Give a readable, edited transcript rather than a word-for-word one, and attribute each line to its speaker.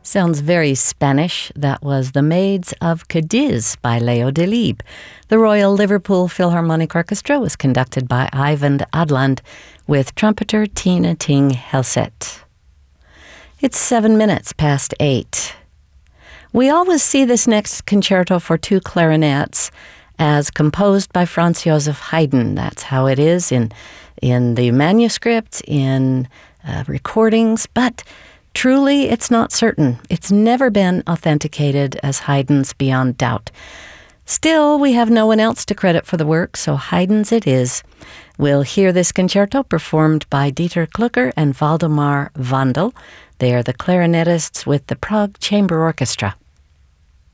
Speaker 1: Sounds very Spanish. That was The Maids of Cadiz by Leo Delibes. The Royal Liverpool Philharmonic Orchestra was conducted by Ivan Adland with trumpeter Tina Ting Helset. It's 7 minutes past 8. We always see this next concerto for two clarinets as composed by Franz Joseph Haydn. That's how it is in the manuscript, in recordings, but truly, it's not certain. It's never been authenticated as Haydn's beyond doubt. Still, we have no one else to credit for the work, so Haydn's it is. We'll hear this concerto performed by Dieter Klucker and Waldemar Vandel. They are the clarinetists with the Prague Chamber Orchestra.